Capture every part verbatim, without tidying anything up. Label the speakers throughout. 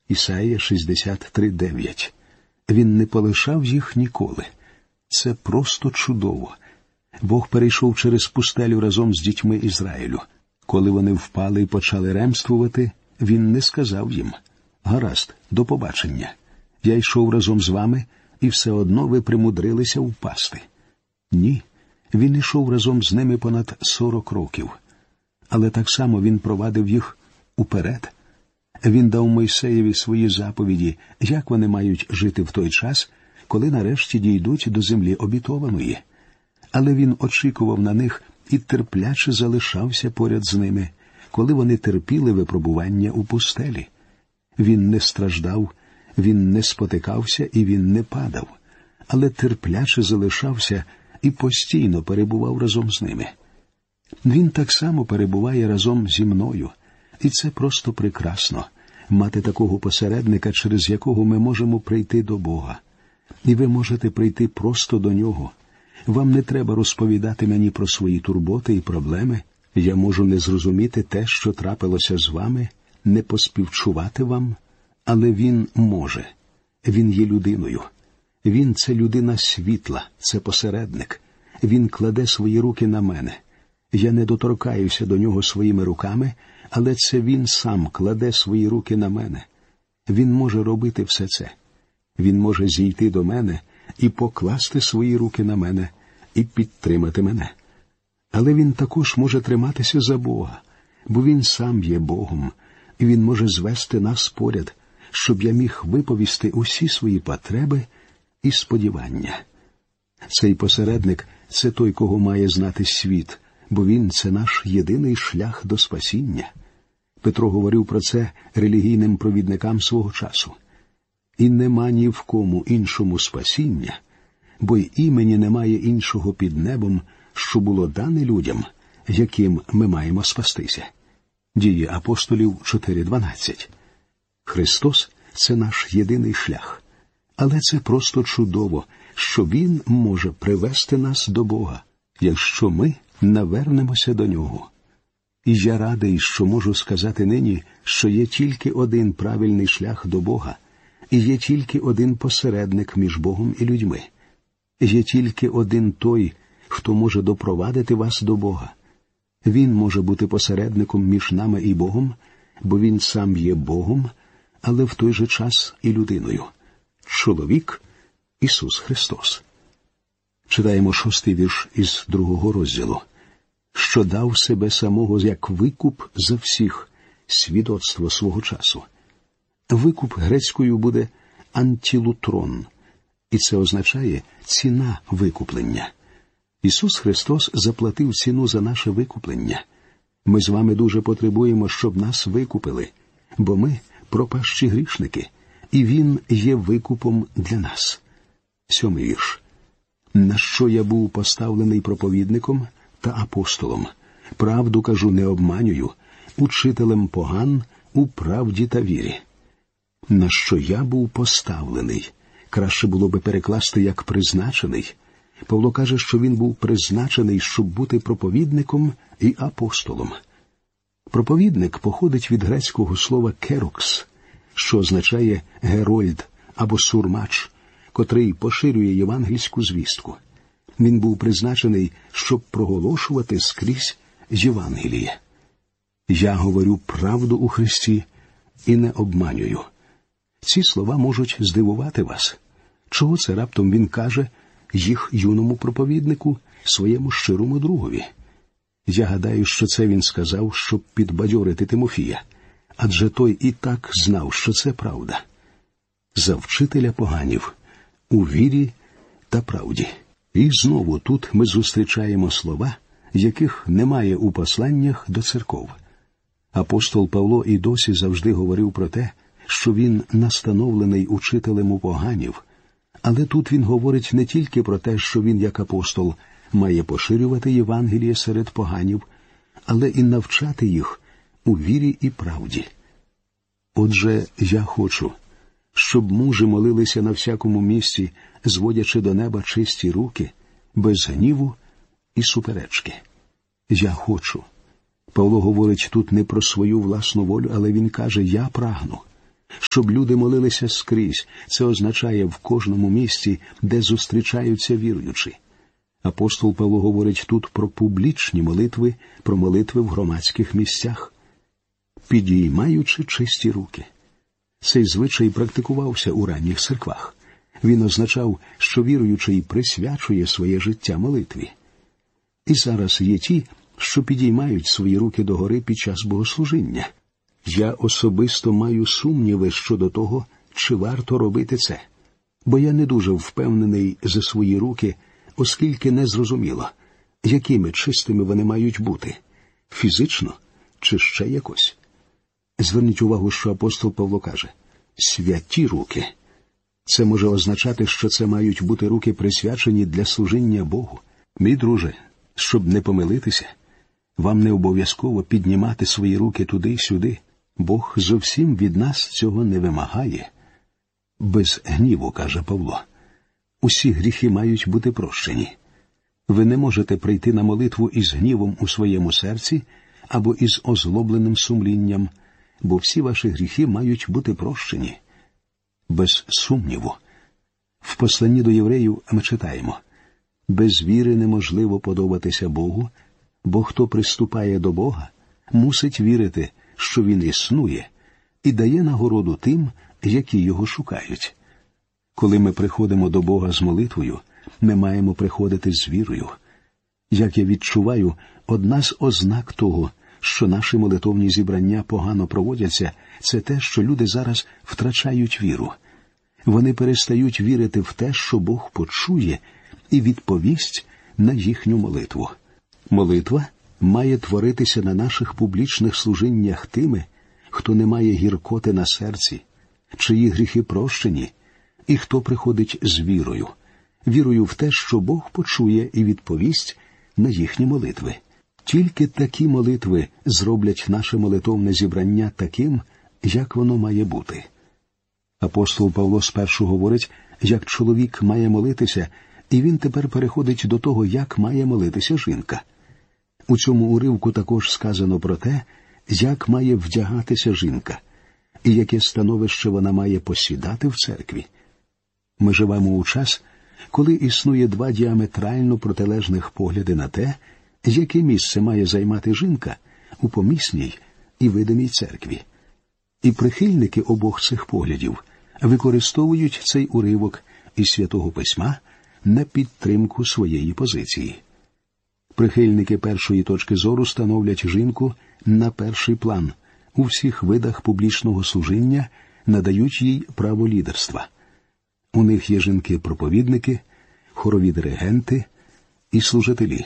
Speaker 1: Ісаїя шістдесят три дев'ять. Він не полишав їх ніколи. Це просто чудово. Бог перейшов через пустелю разом з дітьми Ізраїлю. Коли вони впали і почали ремствувати, він не сказав їм: «Гаразд, до побачення. Я йшов разом з вами, і все одно ви примудрилися впасти». Ні, він йшов разом з ними понад сорок років. Але так само він провадив їх уперед. Він дав Мойсеєві свої заповіді, як вони мають жити в той час, коли нарешті дійдуть до землі обітованої. Але він очікував на них і терпляче залишався поряд з ними, коли вони терпіли випробування у пустелі. Він не страждав, він не спотикався і він не падав, але терпляче залишався і постійно перебував разом з ними. Він так само перебуває разом зі мною, і це просто прекрасно – мати такого посередника, через якого ми можемо прийти до Бога. І ви можете прийти просто до Нього. Вам не треба розповідати мені про свої турботи і проблеми. Я можу не зрозуміти те, що трапилося з вами, не поспівчувати вам, але Він може. Він є людиною. Він – це людина світла, це посередник. Він кладе свої руки на мене. Я не доторкаюся до нього своїми руками, але це він сам кладе свої руки на мене. Він може робити все це. Він може зійти до мене і покласти свої руки на мене і підтримати мене. Але він також може триматися за Бога, бо він сам є Богом, і він може звести нас поряд, щоб я міг виповісти усі свої потреби і сподівання. Цей посередник – це той, кого має знати світ, бо він – це наш єдиний шлях до спасіння. Петро говорив про це релігійним провідникам свого часу. «І нема ні в кому іншому спасіння, бо й імені немає іншого під небом, що було дане людям, яким ми маємо спастися». Дії апостолів чотири дванадцять. Христос – це наш єдиний шлях. Але це просто чудово, що Він може привести нас до Бога, якщо ми навернемося до Нього. І я радий, що можу сказати нині, що є тільки один правильний шлях до Бога, і є тільки один посередник між Богом і людьми. Є тільки один той, хто може допровадити вас до Бога. Він може бути посередником між нами і Богом, бо Він сам є Богом, але в той же час і людиною. Чоловік – Ісус Христос. Читаємо шостий вірш із другого розділу. «Що дав себе самого як викуп за всіх, свідоцтво свого часу». Викуп грецькою буде «антілутрон», і це означає «ціна викуплення». Ісус Христос заплатив ціну за наше викуплення. Ми з вами дуже потребуємо, щоб нас викупили, бо ми – пропащі грішники, і Він є викупом для нас. Сьомий вірш. «На що я був поставлений проповідником та апостолом? Правду кажу, не обманюю, учителем поган у правді та вірі». На що я був поставлений? Краще було би перекласти як «призначений». Павло каже, що він був призначений, щоб бути проповідником і апостолом. Проповідник походить від грецького слова «керокс», що означає «герольд» або «сурмач», котрий поширює євангельську звістку. Він був призначений, щоб проголошувати скрізь Євангеліє. «Я говорю правду у Христі і не обманюю». Ці слова можуть здивувати вас. Чого це раптом він каже їх юному проповіднику, своєму щирому другові? Я гадаю, що це він сказав, щоб підбадьорити Тимофія, адже той і так знав, що це правда. За вчителя поганів, у вірі та правді. І знову тут ми зустрічаємо слова, яких немає у посланнях до церков. Апостол Павло і досі завжди говорив про те, що він настановлений учителем у поганів, але тут він говорить не тільки про те, що він, як апостол, має поширювати Євангеліє серед поганів, але і навчати їх у вірі і правді. Отже, я хочу, щоб мужі молилися на всякому місці, зводячи до неба чисті руки, без гніву і суперечки. Я хочу. Павло говорить тут не про свою власну волю, але він каже «я прагну». щоб люди молилися скрізь. Це означає в кожному місці, де зустрічаються віруючі. Апостол Павло говорить тут про публічні молитви, про молитви в громадських місцях. Підіймаючи чисті руки. Цей звичай практикувався у ранніх церквах. Він означав, що віруючий присвячує своє життя молитві. І зараз є ті, що підіймають свої руки догори під час богослужіння. Я особисто маю сумніви щодо того, чи варто робити це. Бо я не дуже впевнений за свої руки, оскільки не зрозуміло, якими чистими вони мають бути – фізично чи ще якось. Зверніть увагу, що апостол Павло каже «святі руки». Це може означати, що це мають бути руки присвячені для служіння Богу. Мій друже, щоб не помилитися, вам не обов'язково піднімати свої руки туди-сюди. Бог зовсім від нас цього не вимагає. Без гніву, каже Павло. Усі гріхи мають бути прощені. Ви не можете прийти на молитву із гнівом у своєму серці або із озлобленим сумлінням, бо всі ваші гріхи мають бути прощені. Без сумніву. В посланні до євреїв ми читаємо: «Без віри неможливо подобатися Богу, бо хто приступає до Бога, мусить вірити, що Він існує, і дає нагороду тим, які Його шукають». Коли ми приходимо до Бога з молитвою, ми маємо приходити з вірою. Як я відчуваю, одна з ознак того, що наші молитовні зібрання погано проводяться, це те, що люди зараз втрачають віру. Вони перестають вірити в те, що Бог почує і відповість на їхню молитву. Молитва має творитися на наших публічних служіннях тими, хто не має гіркоти на серці, чиї гріхи прощені, і хто приходить з вірою, вірою в те, що Бог почує і відповість на їхні молитви. Тільки такі молитви зроблять наше молитовне зібрання таким, як воно має бути. Апостол Павло спершу говорить, як чоловік має молитися, і він тепер переходить до того, як має молитися жінка. У цьому уривку також сказано про те, як має вдягатися жінка, і яке становище вона має посідати в церкві. Ми живемо у час, коли існує два діаметрально протилежних погляди на те, яке місце має займати жінка у помісній і видимій церкві. І прихильники обох цих поглядів використовують цей уривок із Святого Письма на підтримку своєї позиції. Прихильники першої точки зору становлять жінку на перший план, у всіх видах публічного служіння надають їй право лідерства. У них є жінки-проповідники, хорові диригенти і служителі.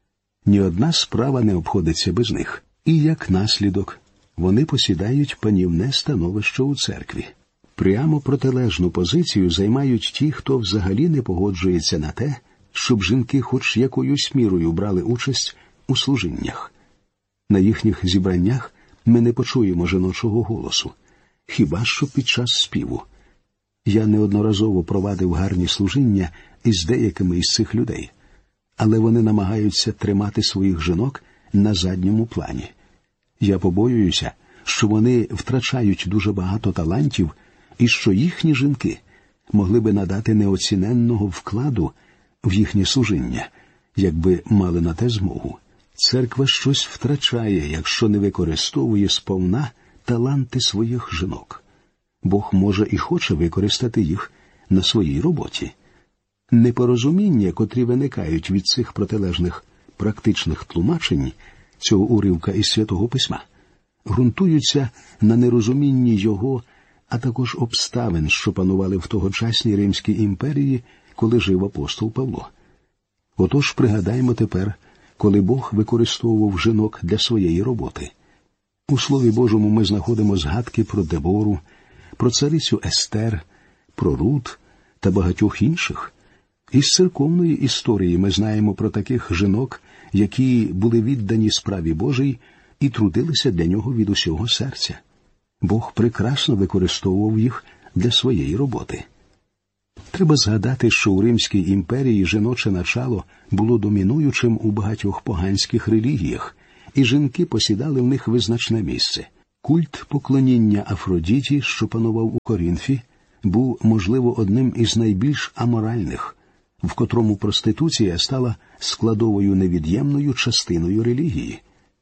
Speaker 1: Ні одна справа не обходиться без них. І як наслідок, вони посідають панівне становище у церкві. Прямо протилежну позицію займають ті, хто взагалі не погоджується на те, щоб жінки хоч якоюсь мірою брали участь у служіннях. На їхніх зібраннях ми не почуємо жіночого голосу, хіба що під час співу. Я неодноразово провадив гарні служіння із деякими із цих людей, але вони намагаються тримати своїх жінок на задньому плані. Я побоююся, що вони втрачають дуже багато талантів і що їхні жінки могли би надати неоціненного вкладу в їхнє служіння, якби мали на те змогу. Церква щось втрачає, якщо не використовує сповна таланти своїх жінок. Бог може і хоче використати їх на своїй роботі. Непорозуміння, котрі виникають від цих протилежних практичних тлумачень цього уривка із Святого Письма, ґрунтуються на нерозумінні його, а також обставин, що панували в тогочасній Римській імперії, коли жив апостол Павло. Отож пригадаймо тепер, коли Бог використовував жінок для своєї роботи. У Слові Божому ми знаходимо згадки про Дебору, про царицю Естер, про Рут та багатьох інших. Із церковної історії ми знаємо про таких жінок, які були віддані справі Божій і трудилися для нього від усього серця. Бог прекрасно використовував їх для своєї роботи. Треба згадати, що у Римській імперії жіноче начало було домінуючим у багатьох поганських релігіях, і жінки посідали в них визначне місце. Культ поклоніння Афродіті, що панував у Корінфі, був, можливо, одним із найбільш аморальних, в котрому проституція стала складовою невід'ємною частиною релігії.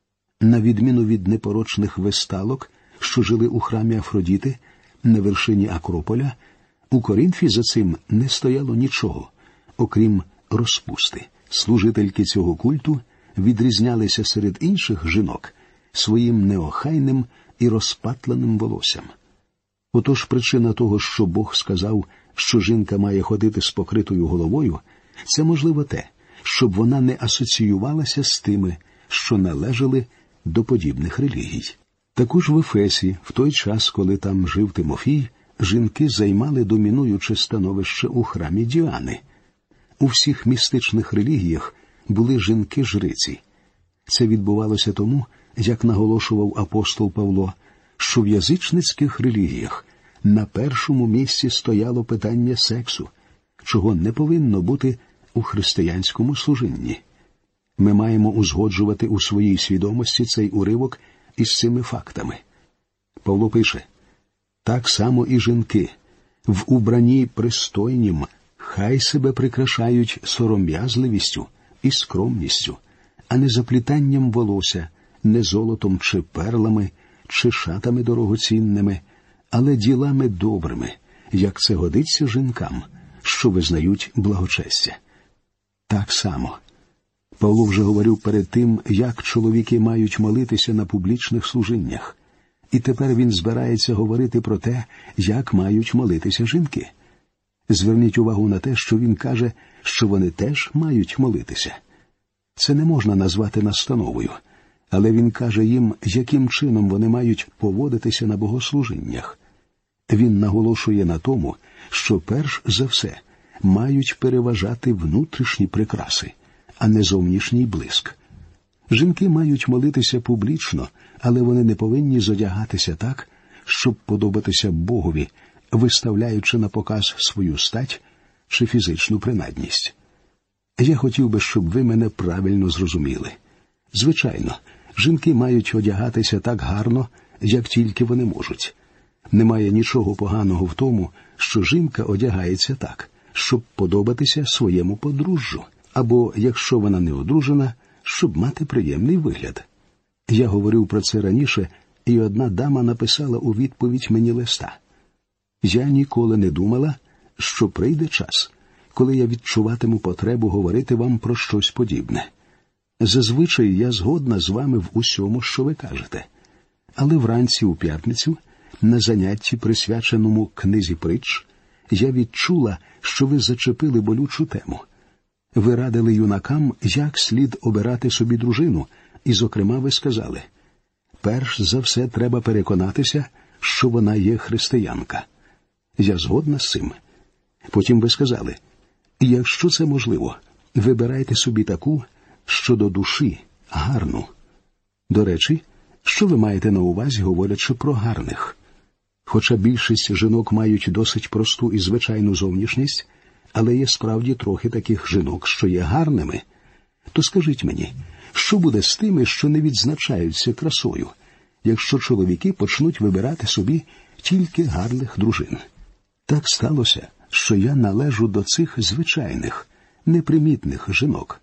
Speaker 1: На відміну від непорочних весталок, що жили у храмі Афродіти, на вершині Акрополя, у Корінфі за цим не стояло нічого, окрім розпусти. Служительки цього культу відрізнялися серед інших жінок своїм неохайним і розпатленим волоссям. Отож причина того, що Бог сказав, що жінка має ходити з покритою головою, це, можливо, те, щоб вона не асоціювалася з тими, що належали до подібних релігій. Також в Ефесі, в той час, коли там жив Тимофій, жінки займали домінуюче становище у храмі Діани. У всіх містичних релігіях були жінки-жриці. Це відбувалося тому, як наголошував апостол Павло, що в язичницьких релігіях на першому місці стояло питання сексу, чого не повинно бути у християнському служінні. Ми маємо узгоджувати у своїй свідомості цей уривок із цими фактами. Павло пише: «Так само і жінки, в убранні пристойнім, хай себе прикрашають сором'язливістю і скромністю, а не заплітанням волосся, не золотом чи перлами, чи шатами дорогоцінними, але ділами добрими, як це годиться жінкам, що визнають благочестя». Так само. Павло вже говорив перед тим, як чоловіки мають молитися на публічних служіннях. І тепер він збирається говорити про те, як мають молитися жінки. Зверніть увагу на те, що він каже, що вони теж мають молитися. Це не можна назвати настановою, але він каже їм, яким чином вони мають поводитися на богослужіннях. Він наголошує на тому, що перш за все мають переважати внутрішні прикраси, а не зовнішній блиск. Жінки мають молитися публічно, але вони не повинні зодягатися так, щоб подобатися Богові, виставляючи на показ свою стать чи фізичну принадність. Я хотів би, щоб ви мене правильно зрозуміли. Звичайно, жінки мають одягатися так гарно, як тільки вони можуть. Немає нічого поганого в тому, що жінка одягається так, щоб подобатися своєму подружжю, або, якщо вона не одружена, щоб мати приємний вигляд. Я говорив про це раніше, і одна дама написала у відповідь мені листа. Я ніколи не думала, що прийде час, коли я відчуватиму потребу говорити вам про щось подібне. Зазвичай я згодна з вами в усьому, що ви кажете. Але вранці у п'ятницю, на занятті, присвяченому книзі притч, я відчула, що ви зачепили болючу тему. Ви радили юнакам, як слід обирати собі дружину, і, зокрема, ви сказали: перш за все треба переконатися, що вона є християнка. Я згодна з цим. Потім ви сказали: якщо це можливо, вибирайте собі таку, що до душі, гарну. До речі, що ви маєте на увазі, говорячи про гарних? Хоча більшість жінок мають досить просту і звичайну зовнішність, але є справді трохи таких жінок, що є гарними. То скажіть мені, що буде з тими, що не відзначаються красою, якщо чоловіки почнуть вибирати собі тільки гарних дружин? Так сталося, що я належу до цих звичайних, непримітних жінок.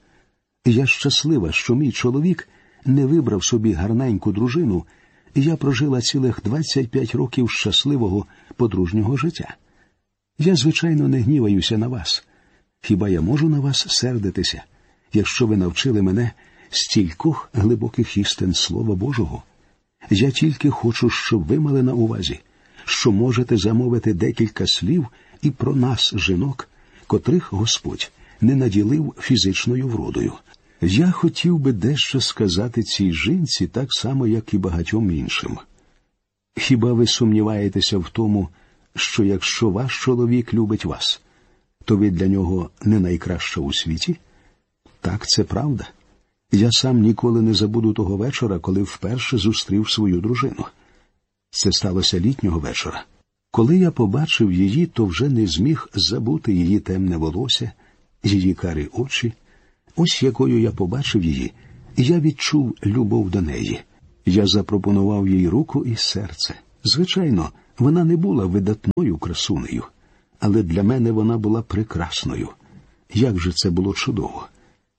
Speaker 1: Я щаслива, що мій чоловік не вибрав собі гарненьку дружину, і я прожила цілих двадцять п'ять років щасливого подружнього життя. Я, звичайно, не гніваюся на вас. Хіба я можу на вас сердитися, якщо ви навчили мене стількох глибоких істин Слова Божого? Я тільки хочу, щоб ви мали на увазі, що можете замовити декілька слів і про нас, жінок, котрих Господь не наділив фізичною вродою. Я хотів би дещо сказати цій жінці так само, як і багатьом іншим. Хіба ви сумніваєтеся в тому, що якщо ваш чоловік любить вас, то ви для нього не найкраща у світі? Так, це правда. Я сам ніколи не забуду того вечора, коли вперше зустрів свою дружину. Це сталося літнього вечора. Коли я побачив її, то вже не зміг забути її темне волосся, її карі очі. Ось якою я побачив її, і я відчув любов до неї. Я запропонував їй руку і серце. Звичайно, вона не була видатною красунею, але для мене вона була прекрасною. Як же це було чудово!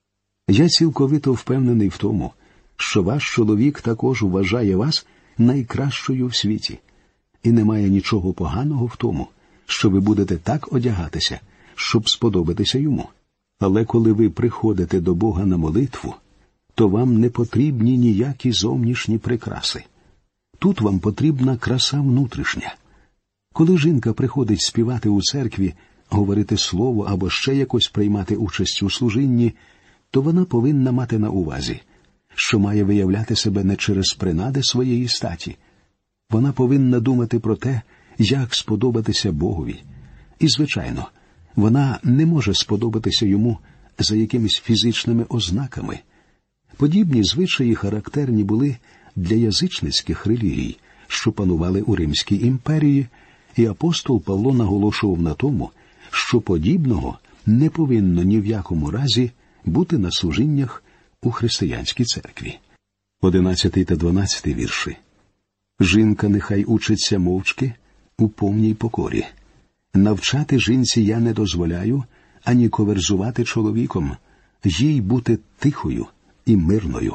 Speaker 1: Я цілковито впевнений в тому, що ваш чоловік також вважає вас найкращою в світі. І немає нічого поганого в тому, що ви будете так одягатися, щоб сподобатися йому. Але коли ви приходите до Бога на молитву, то вам не потрібні ніякі зовнішні прикраси. Тут вам потрібна краса внутрішня. Коли жінка приходить співати у церкві, говорити слово або ще якось приймати участь у служінні, то вона повинна мати на увазі, що має виявляти себе не через принади своєї статі. Вона повинна думати про те, як сподобатися Богові. І, звичайно, вона не може сподобатися йому за якимись фізичними ознаками. Подібні звичаї характерні були для язичницьких релігій, що панували у Римській імперії, і апостол Павло наголошував на тому, що подібного не повинно ні в якому разі бути на служіннях у християнській церкві. Одинадцятий та дванадцятий вірші. «Жінка нехай учиться мовчки у повній покорі. Навчати жінці я не дозволяю, ані коверзувати чоловіком, їй бути тихою і мирною».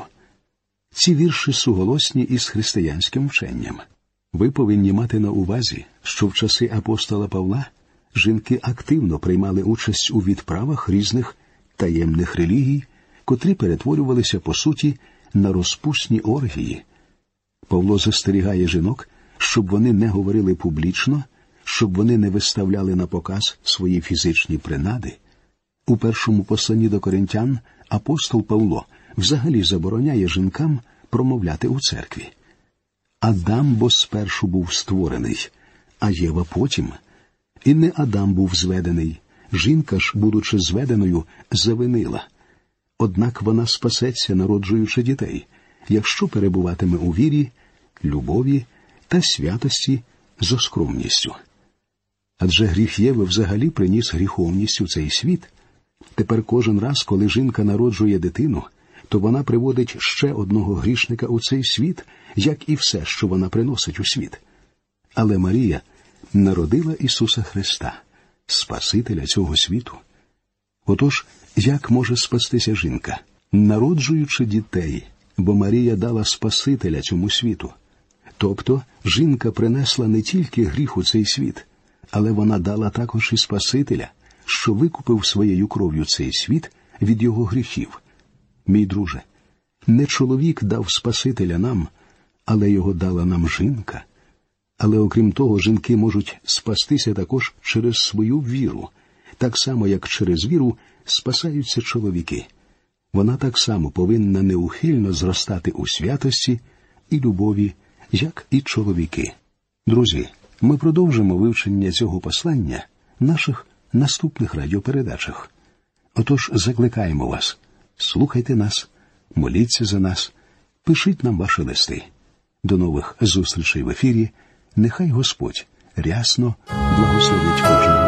Speaker 1: Ці вірші суголосні із християнським вченням. Ви повинні мати на увазі, що в часи апостола Павла жінки активно приймали участь у відправах різних таємних релігій, котрі перетворювалися, по суті, на розпусні оргії. Павло застерігає жінок, щоб вони не говорили публічно, щоб вони не виставляли на показ свої фізичні принади. У першому посланні до Коринтян апостол Павло взагалі забороняє жінкам промовляти у церкві. Адам бо спершу був створений, а Єва потім. І не Адам був зведений, жінка ж, будучи зведеною, завинила. Однак вона спасеться, народжуючи дітей, якщо перебуватиме у вірі, любові та святості зо скромністю. Адже гріх Єви взагалі приніс гріховність у цей світ. Тепер кожен раз, коли жінка народжує дитину, то вона приводить ще одного грішника у цей світ, як і все, що вона приносить у світ. Але Марія народила Ісуса Христа, Спасителя цього світу. Отож, як може спастися жінка? Народжуючи дітей, бо Марія дала Спасителя цьому світу. Тобто, жінка принесла не тільки гріх у цей світ, але вона дала також і Спасителя, що викупив своєю кров'ю цей світ від його гріхів. Мій друже, не чоловік дав Спасителя нам, але його дала нам жінка. Але окрім того, жінки можуть спастися також через свою віру, так само, як через віру спасаються чоловіки. Вона так само повинна неухильно зростати у святості і любові, як і чоловіки. Друзі, ми продовжимо вивчення цього послання в наших наступних радіопередачах. Отож, закликаємо вас, слухайте нас, моліться за нас, пишіть нам ваші листи. До нових зустрічей в ефірі. Нехай Господь рясно благословить кожного.